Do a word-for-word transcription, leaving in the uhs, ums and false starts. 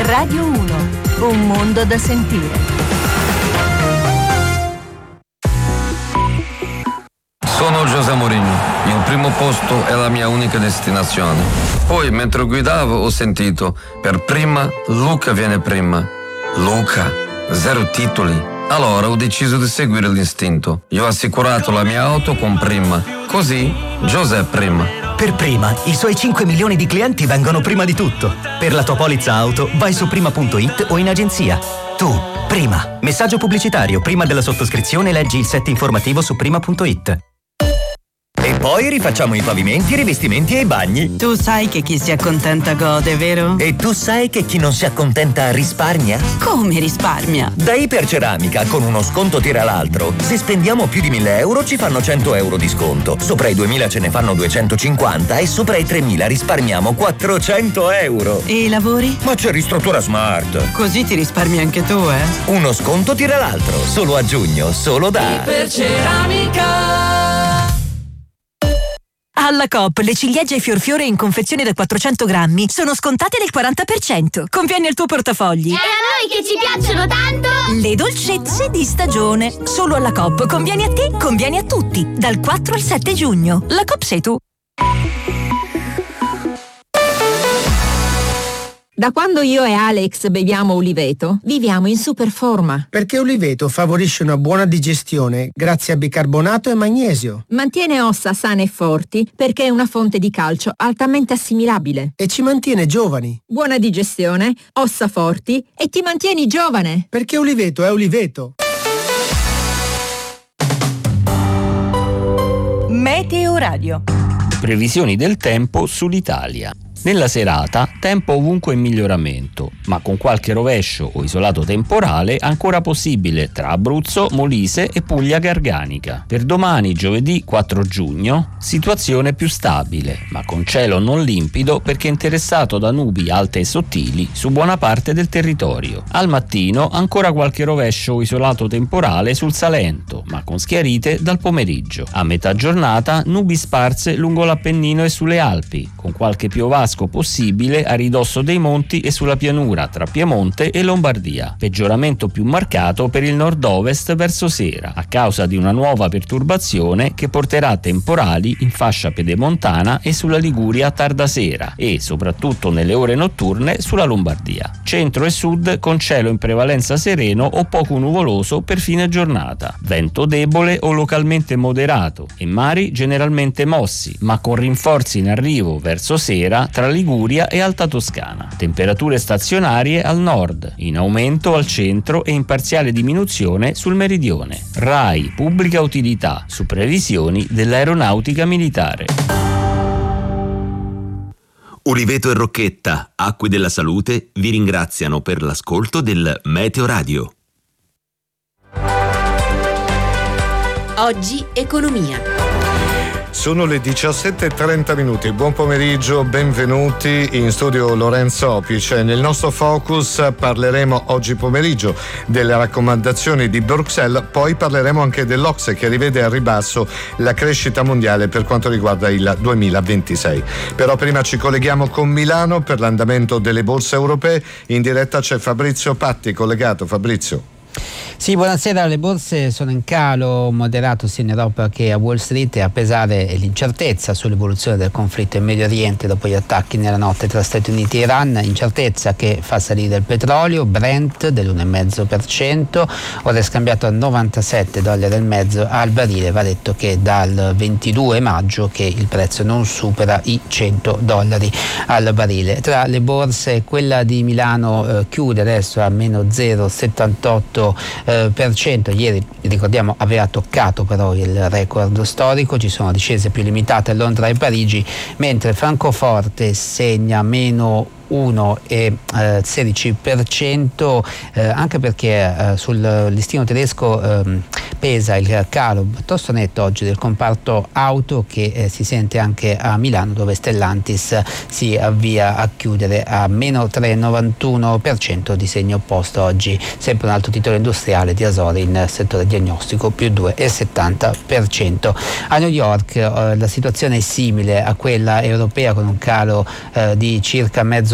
Radio uno, un mondo da sentire. Sono José Mourinho, il primo posto è la mia unica destinazione. Poi, mentre guidavo, ho sentito, per prima, Luca viene prima. Luca, zero titoli. Allora ho deciso di seguire l'istinto. Io ho assicurato la mia auto con Prima. Così, José prima. Per Prima, i suoi cinque milioni di clienti vengono prima di tutto. Per la tua polizza auto, vai su prima punto it o in agenzia. Tu, Prima. Messaggio pubblicitario. Prima della sottoscrizione leggi il set informativo su prima punto it. E poi rifacciamo i pavimenti, i rivestimenti e i bagni. Tu sai che chi si accontenta gode, vero? E tu sai che chi non si accontenta risparmia? Come risparmia? Da Iperceramica, con uno sconto tira l'altro. Se spendiamo più di mille euro ci fanno cento euro di sconto. Sopra i duemila ce ne fanno duecentocinquanta e sopra i tremila risparmiamo quattrocento euro. E i lavori? Ma c'è Ristruttura Smart. Così ti risparmi anche tu, eh? Uno sconto tira l'altro. Solo a giugno, solo da Iperceramica. Alla Coop le ciliegie Fiorfiore in confezione da quattrocento grammi sono scontate del quaranta per cento. Conviene al tuo portafogli. E a noi che ci piacciono tanto! Le dolcezze di stagione. Solo alla Coop. Conviene a te, conviene a tutti. Dal quattro al sette giugno. La Coop sei tu. Da quando io e Alex beviamo Uliveto, viviamo in super forma. Perché Uliveto favorisce una buona digestione grazie a bicarbonato e magnesio. Mantiene ossa sane e forti perché è una fonte di calcio altamente assimilabile. E ci mantiene giovani. Buona digestione, ossa forti e ti mantieni giovane. Perché Uliveto è Uliveto. Meteo Radio. Previsioni del tempo sull'Italia. Nella serata, tempo ovunque in miglioramento, ma con qualche rovescio o isolato temporale ancora possibile tra Abruzzo, Molise e Puglia Garganica. Per domani, giovedì quattro giugno, situazione più stabile, ma con cielo non limpido perché interessato da nubi alte e sottili su buona parte del territorio. Al mattino ancora qualche rovescio o isolato temporale sul Salento, ma con schiarite dal pomeriggio. A metà giornata, nubi sparse lungo l'Appennino e sulle Alpi, con qualche piovasco possibile a ridosso dei monti e sulla pianura tra Piemonte e Lombardia. Peggioramento più marcato per il nord-ovest verso sera, a causa di una nuova perturbazione che porterà temporali in fascia pedemontana e sulla Liguria a tarda sera e, soprattutto nelle ore notturne, sulla Lombardia. Centro e sud con cielo in prevalenza sereno o poco nuvoloso per fine giornata. Vento debole o localmente moderato e mari generalmente mossi, ma con rinforzi in arrivo verso sera tra Liguria e Alta Toscana. Temperature stazionarie al nord, in aumento al centro e in parziale diminuzione sul meridione. RAI Pubblica Utilità su previsioni dell'Aeronautica Militare. Uliveto e Rocchetta, Acque della Salute, vi ringraziano per l'ascolto del Meteo Radio. Oggi Economia. Sono le diciassette e trenta minuti, buon pomeriggio, benvenuti in studio Lorenzo Opice. Nel nostro focus parleremo oggi pomeriggio delle raccomandazioni di Bruxelles, poi parleremo anche dell'Ocse che rivede al ribasso la crescita mondiale per quanto riguarda il duemilaventisei. Però prima ci colleghiamo con Milano per l'andamento delle borse europee. In diretta c'è Fabrizio Patti, collegato. Fabrizio. Sì, buonasera. Le borse sono in calo moderato sia in Europa che a Wall Street a pesare l'incertezza sull'evoluzione del conflitto in Medio Oriente dopo gli attacchi nella notte tra Stati Uniti e Iran, incertezza che fa salire il petrolio. Brent dell'uno virgola cinque per cento, ora è scambiato a novantasette dollari e mezzo al barile. Va detto che dal ventidue maggio che il prezzo non supera i cento dollari al barile. Tra le borse quella di Milano eh, chiude adesso a meno zero virgola settantotto per cento. Ieri ricordiamo aveva toccato però il record storico, ci sono discese più limitate a Londra e Parigi, mentre Francoforte segna meno uno virgola sedici per cento, eh, anche perché eh, sul listino tedesco eh, pesa il calo piuttosto netto oggi del comparto auto che eh, si sente anche a Milano, dove Stellantis si avvia a chiudere a meno tre virgola novantuno per cento, di segno opposto oggi sempre un altro titolo industriale di Asori in settore diagnostico più due virgola settanta per cento. A New York eh, la situazione è simile a quella europea con un calo eh, di circa mezzo